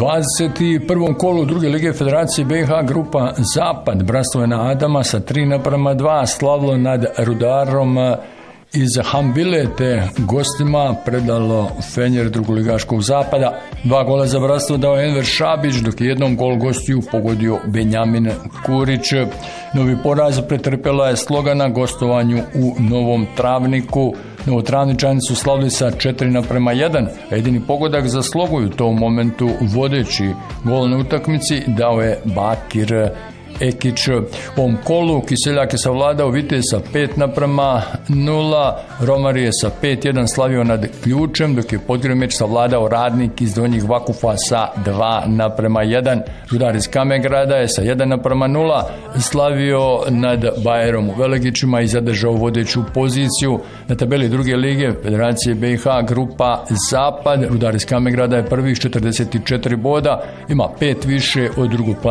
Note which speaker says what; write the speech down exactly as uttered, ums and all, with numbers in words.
Speaker 1: dvadeset prvom kolu druge lige Federacije B iH grupa Zapad Brastovena Adama sa tri naprama dva slavilo nad Rudarom iz Hambilete, gostima predalo Fenjer drugoligaškog Zapada. Dva gola za Brastvo dao Enver Šabić, dok je jednom gol gostiju pogodio Benjamin Kurić. Novi poraz pretrpela je Sloga na gostovanju u Novom Travniku. Novotravničani su slavili sa četiri naprema jedan, a jedini pogodak za Slogu u tom momentu vodeći gol na utakmici dao je Bakir Ekić. U ovom kolu Kiseljak je savladao Vitez sa pet naprema nula, Romar je sa pet jedan slavio nad Ključem, dok je Podgremeč savladao Radnik iz Donjih Vakufa sa dva naprema jedan. Rudar iz Kamegrada je sa jedan naprema nula slavio nad Bajerom u Velegićima i zadržao vodeću poziciju. Na tabeli druge lige Federacije B iH grupa Zapad, Rudar iz Kamegrada je prvih četrdeset četiri boda, ima pet više od drugog